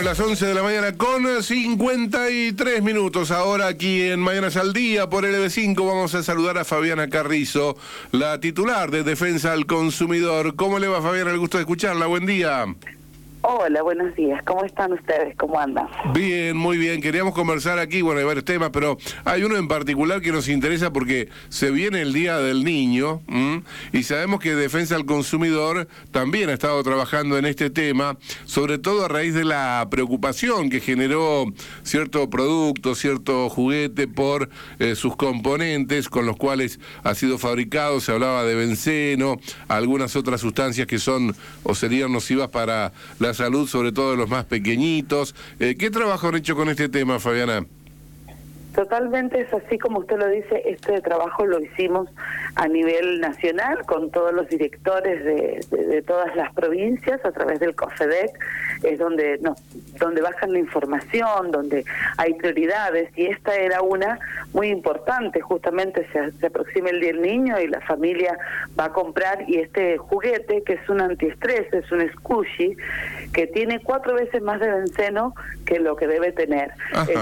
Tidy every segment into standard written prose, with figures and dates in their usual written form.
Las 11 de la mañana con 53 minutos. Ahora aquí en Mañanas al Día por LB5 vamos a saludar a Fabiana Carrizo, la titular de Defensa al Consumidor. ¿Cómo le va, Fabiana? El gusto de escucharla. Buen día. Hola, buenos días. ¿Cómo están ustedes? ¿Cómo andan? Bien, muy bien. Queríamos conversar aquí, bueno, hay varios temas, pero hay uno en particular que nos interesa porque se viene el Día del Niño, y sabemos que Defensa al Consumidor también ha estado trabajando en este tema, sobre todo a raíz de la preocupación que generó cierto producto, cierto juguete por sus componentes con los cuales ha sido fabricado. Se hablaba de benceno, algunas otras sustancias que son o serían nocivas para la salud, sobre todo de los más pequeñitos. ¿Qué trabajo han hecho con este tema, Fabiana? Totalmente es así como usted lo dice. Este trabajo lo hicimos a nivel nacional con todos los directores de todas las provincias a través del COFEDEC. Es donde bajan la información, donde hay prioridades, y esta era una muy importante. Justamente se aproxima el Día del Niño y la familia va a comprar, y este juguete, que es un antiestrés, es un squishy, que tiene 4 veces más de benceno que lo que debe tener.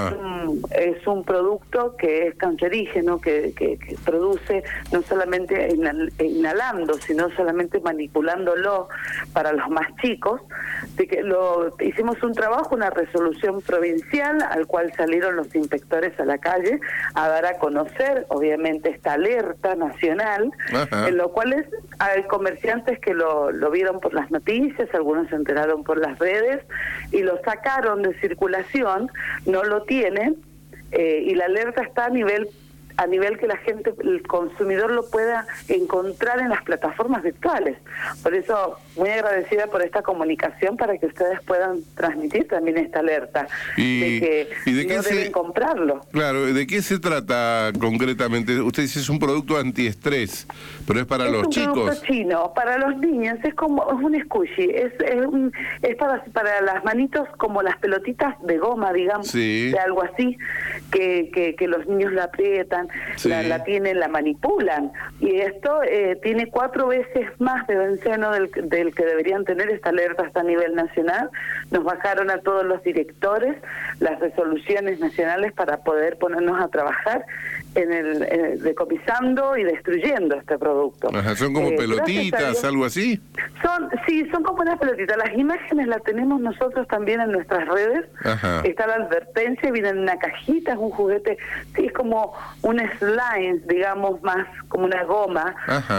Es un producto que es cancerígeno, que produce no solamente inhalando, sino solamente manipulándolo para los más chicos. Así que hicimos un trabajo, una resolución provincial, al cual salieron los inspectores a la calle a dar a conocer, obviamente, esta alerta nacional, en lo cual hay comerciantes que lo vieron por las noticias, algunos se enteraron por las redes y lo sacaron de circulación, no lo tienen, y la alerta está a nivel que la gente, el consumidor, lo pueda encontrar en las plataformas virtuales. Por eso, muy agradecida por esta comunicación, para que ustedes puedan transmitir también esta alerta de que no deben comprarlo. Claro, ¿de qué se trata concretamente? Usted dice es un producto antiestrés, pero es para los chicos. Es un producto chino, para los niños, es un squishy, es para las manitos, como las pelotitas de goma, digamos, sí, de algo así, que los niños la aprietan, sí, la tienen, la manipulan, y esto tiene 4 veces más de benceno del que deberían tener. Esta alerta está a nivel nacional. Nos bajaron a todos los directores las resoluciones nacionales para poder ponernos a trabajar en decomisando y destruyendo este producto. Ajá, ¿son como pelotitas, algo así? Son como unas pelotitas. Las imágenes las tenemos nosotros también en nuestras redes. Ajá. Está la advertencia, viene en una cajita, es un juguete, sí, es como un slime, digamos, más como una goma,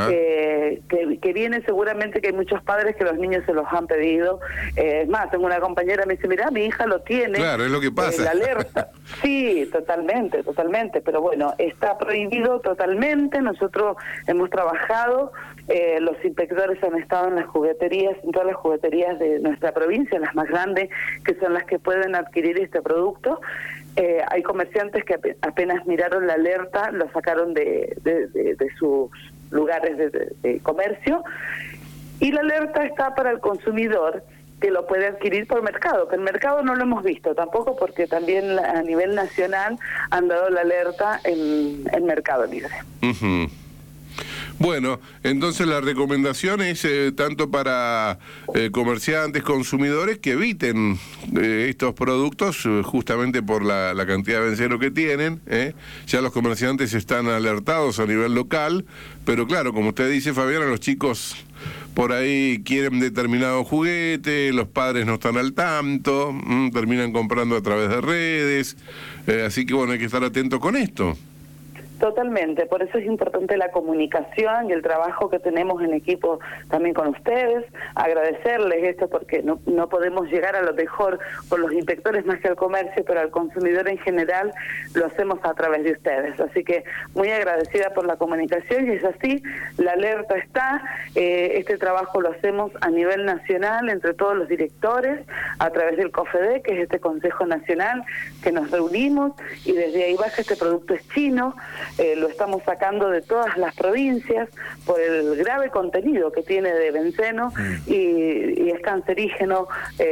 que viene, seguramente que hay muchos padres que los niños se los han pedido. Es más, tengo una compañera, me dice, mirá, mi hija lo tiene. Claro, es lo que pasa. La alerta. Sí, totalmente, pero bueno, está prohibido totalmente. Nosotros hemos trabajado, los inspectores han estado en las jugueterías, en todas las jugueterías de nuestra provincia, las más grandes, que son las que pueden adquirir este producto. Hay comerciantes que apenas miraron la alerta, lo sacaron de sus lugares de comercio, y la alerta está para el consumidor, que lo puede adquirir por mercado, que el mercado no lo hemos visto tampoco, porque también a nivel nacional han dado la alerta en Mercado Libre. Bueno, entonces la recomendación es tanto para comerciantes, consumidores, que eviten estos productos, justamente por la cantidad de benceno que tienen. Ya los comerciantes están alertados a nivel local, pero claro, como usted dice, Fabiana, los chicos por ahí quieren determinado juguete, los padres no están al tanto, terminan comprando a través de redes, así que bueno, hay que estar atento con esto. Totalmente, por eso es importante la comunicación y el trabajo que tenemos en equipo también con ustedes. Agradecerles esto, porque no podemos llegar a lo mejor con los inspectores más que al comercio, pero al consumidor en general lo hacemos a través de ustedes. Así que muy agradecida por la comunicación, y es así, la alerta está. Este trabajo lo hacemos a nivel nacional entre todos los directores, a través del COFEDEC, que es este Consejo Nacional, que nos reunimos, y desde ahí baja. Este producto es chino. Lo estamos sacando de todas las provincias por el grave contenido que tiene de benceno, y es cancerígeno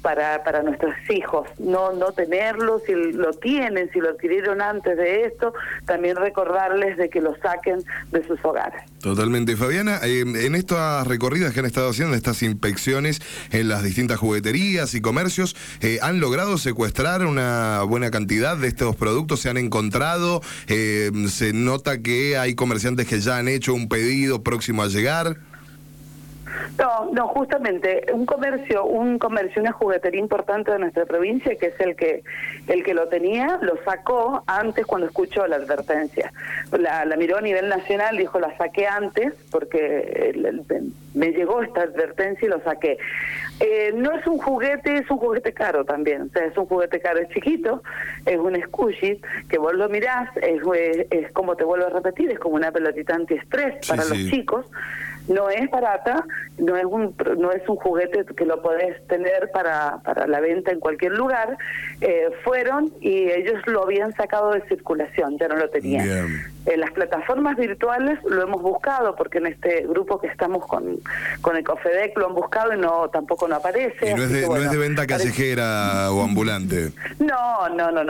para nuestros hijos, no tenerlo, si lo tienen, si lo adquirieron antes de esto, también recordarles de que lo saquen de sus hogares. Totalmente. Fabiana, en estas recorridas que han estado haciendo, estas inspecciones en las distintas jugueterías y comercios, ¿han logrado secuestrar una buena cantidad de estos productos? ¿Se han encontrado? ¿Se nota que hay comerciantes que ya han hecho un pedido próximo a llegar? No, justamente un comercio, una juguetería importante de nuestra provincia, que es el que lo tenía, lo sacó antes cuando escuchó la advertencia. La miró a nivel nacional, dijo, la saqué antes porque me llegó esta advertencia y lo saqué. No es un juguete caro también, o sea, es un juguete caro, es chiquito, es un squishy, que vos lo mirás, es como te vuelvo a repetir, es como una pelotita antiestrés para los chicos. No es barata, no es un juguete que lo podés tener para la venta en cualquier lugar. Fueron y ellos lo habían sacado de circulación, ya no lo tenían. En las plataformas virtuales lo hemos buscado, porque en este grupo que estamos con el COFEDEC lo han buscado y tampoco no aparece. ¿Y no es de venta callejera o ambulante? No,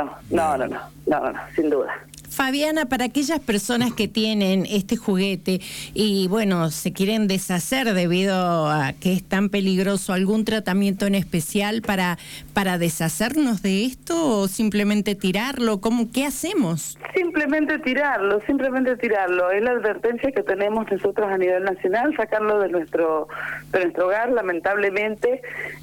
sin duda. Fabiana, para aquellas personas que tienen este juguete y, bueno, se quieren deshacer debido a que es tan peligroso, ¿algún tratamiento en especial para deshacernos de esto o simplemente tirarlo? ¿Qué hacemos? Simplemente tirarlo. Es la advertencia que tenemos nosotros a nivel nacional, sacarlo de nuestro hogar. Lamentablemente,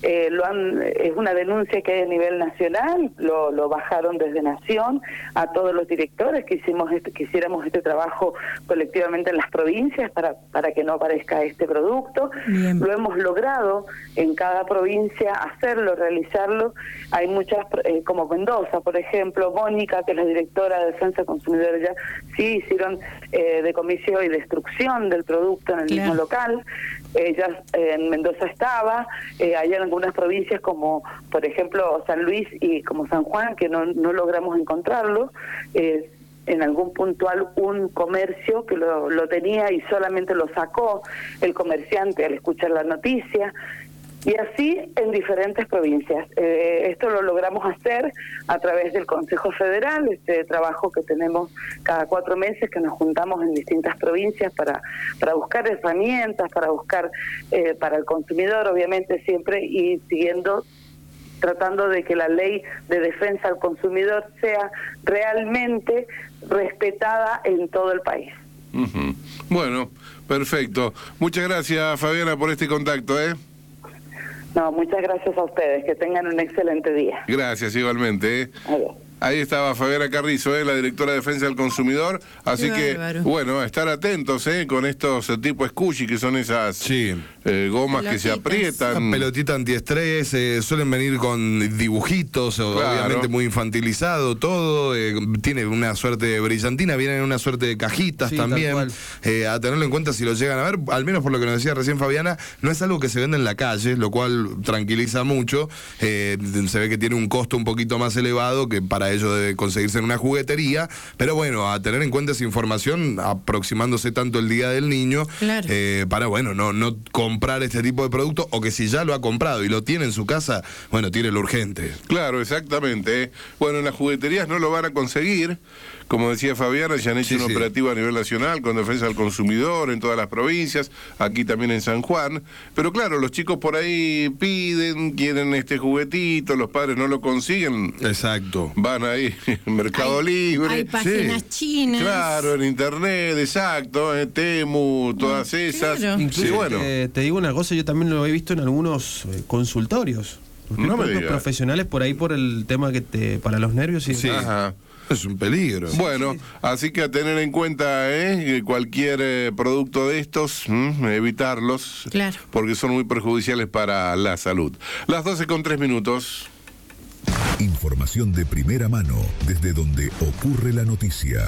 es una denuncia que hay a nivel nacional, lo bajaron desde Nación a todos los directores que hiciéramos este trabajo colectivamente en las provincias para que no aparezca este producto. Bien. Lo hemos logrado en cada provincia hacerlo, realizarlo. Hay muchas, como Mendoza, por ejemplo, Mónica, que es la directora de Defensa del Consumidor, ya sí hicieron decomiso y destrucción del producto en el mismo local. Ella en Mendoza estaba, hay algunas provincias como, por ejemplo, San Luis y como San Juan, que no logramos encontrarlo. En algún puntual un comercio que lo tenía y solamente lo sacó el comerciante al escuchar la noticia, y así en diferentes provincias. Esto lo logramos hacer a través del Consejo Federal, este trabajo que tenemos cada 4 meses, que nos juntamos en distintas provincias para buscar herramientas, para buscar para el consumidor, obviamente siempre, y tratando de que la ley de defensa al consumidor sea realmente respetada en todo el país. Uh-huh. Bueno, perfecto. Muchas gracias, Fabiana, por este contacto, No, muchas gracias a ustedes. Que tengan un excelente día. Gracias, igualmente. Adiós. Ahí estaba Fabiana Carrizo, la directora de Defensa del Consumidor. Así que, bueno, estar atentos con estos tipos squishy, que son esas gomas que se aprietan. Una pelotita antiestrés, suelen venir con dibujitos, obviamente muy infantilizado todo. Tiene una suerte de brillantina, vienen en una suerte de cajitas también. A tenerlo en cuenta si lo llegan a ver, al menos por lo que nos decía recién Fabiana, no es algo que se vende en la calle, lo cual tranquiliza mucho. Se ve que tiene un costo un poquito más elevado que para ello debe conseguirse en una juguetería, pero bueno, a tener en cuenta esa información aproximándose tanto el Día del Niño, para no comprar este tipo de producto, o que si ya lo ha comprado y lo tiene en su casa, bueno, tiene lo urgente. Claro, exactamente. Bueno, en las jugueterías no lo van a conseguir, como decía Fabiana, ya han hecho un operativo a nivel nacional con Defensa del Consumidor en todas las provincias, aquí también en San Juan, pero claro, los chicos por ahí quieren este juguetito, los padres no lo consiguen. Exacto. Van ahí en Mercado Libre. Hay páginas chinas. Claro, en internet, exacto, Temu, todas esas. Claro. Sí, bueno. Te digo una cosa, yo también lo he visto en algunos consultorios. No me digas. Profesionales por ahí por el tema que para los nervios y Ajá. Es un peligro. Bueno, así que a tener en cuenta cualquier producto de estos, evitarlos, porque son muy perjudiciales para la salud. Las 12:03. Información de primera mano desde donde ocurre la noticia.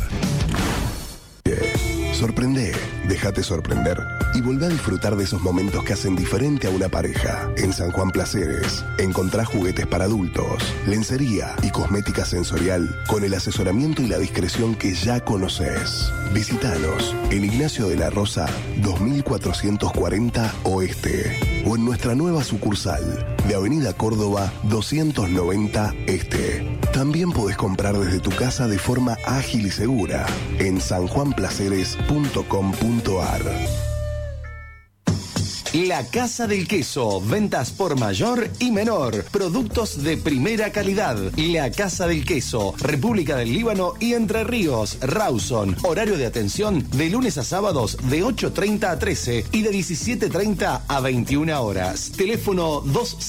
Sorprende, déjate sorprender y volvé a disfrutar de esos momentos que hacen diferente a una pareja. En San Juan Placeres encontrás juguetes para adultos, lencería y cosmética sensorial con el asesoramiento y la discreción que ya conoces. Visítanos en Ignacio de la Rosa 2440 Oeste. o en nuestra nueva sucursal de Avenida Córdoba 290 Este. También podés comprar desde tu casa de forma ágil y segura en sanjuanplaceres.com.ar. La Casa del Queso, ventas por mayor y menor, productos de primera calidad. La Casa del Queso, República del Líbano y Entre Ríos, Rawson. Horario de atención de lunes a sábados de 8:30 a 13 y de 17:30 a 21 horas. Teléfono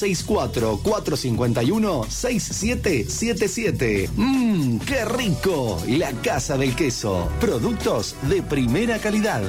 264-451-6777. ¡Qué rico! La Casa del Queso, productos de primera calidad.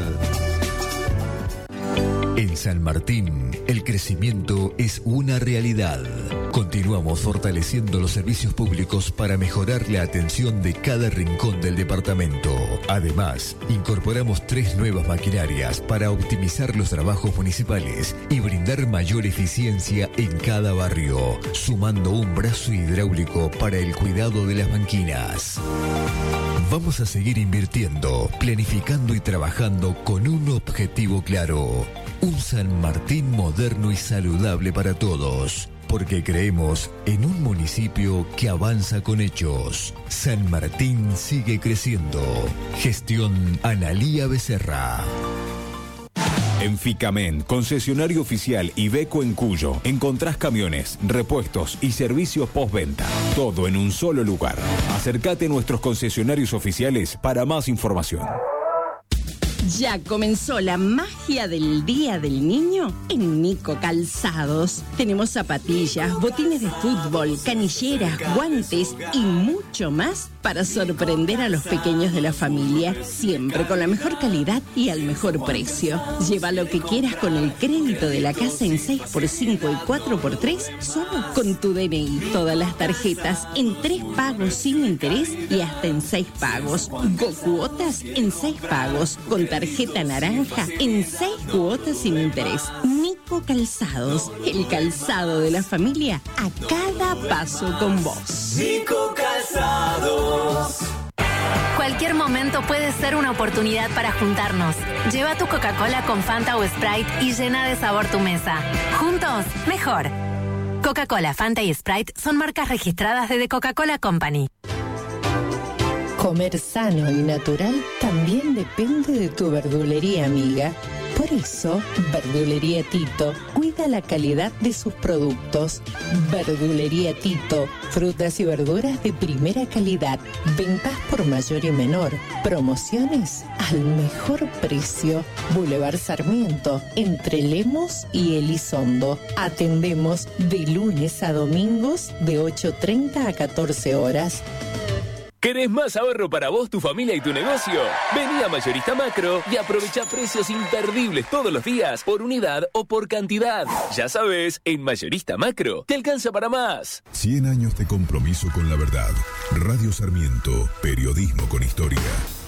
En San Martín, el crecimiento es una realidad. Continuamos fortaleciendo los servicios públicos para mejorar la atención de cada rincón del departamento. Además, incorporamos 3 nuevas maquinarias para optimizar los trabajos municipales y brindar mayor eficiencia en cada barrio, sumando un brazo hidráulico para el cuidado de las banquinas. Vamos a seguir invirtiendo, planificando y trabajando con un objetivo claro. Un San Martín moderno y saludable para todos, porque creemos en un municipio que avanza con hechos. San Martín sigue creciendo. Gestión Analía Becerra. En Ficamen, concesionario oficial Iveco en Cuyo, encontrás camiones, repuestos y servicios postventa. Todo en un solo lugar. Acércate a nuestros concesionarios oficiales para más información. Ya comenzó la magia del Día del Niño en Nico Calzados. Tenemos zapatillas, botines de fútbol, canilleras, guantes y mucho más para sorprender a los pequeños de la familia. Siempre con la mejor calidad y al mejor precio. Lleva lo que quieras con el crédito de la casa en 6x5 y 4x3 solo con tu DNI. Todas las tarjetas en 3 pagos sin interés y hasta en 6 pagos. Cuotas en 6 pagos. Con tarjeta naranja en 6 cuotas sin interés. Nico Calzados, el calzado de la familia a cada paso con vos. Nico Calzados. Cualquier momento puede ser una oportunidad para juntarnos. Lleva tu Coca-Cola con Fanta o Sprite y llena de sabor tu mesa. Juntos, mejor. Coca-Cola, Fanta y Sprite son marcas registradas de The Coca-Cola Company. Comer sano y natural también depende de tu verdulería amiga. Por eso, Verdulería Tito cuida la calidad de sus productos. Verdulería Tito, frutas y verduras de primera calidad, ventas por mayor y menor, promociones al mejor precio. Boulevard Sarmiento, entre Lemos y Elizondo. Atendemos de lunes a domingos de 8:30 a 14 horas. ¿Querés más ahorro para vos, tu familia y tu negocio? Vení a Mayorista Macro y aprovecha precios imperdibles todos los días, por unidad o por cantidad. Ya sabes, en Mayorista Macro te alcanza para más. 100 años de compromiso con la verdad. Radio Sarmiento, periodismo con historia.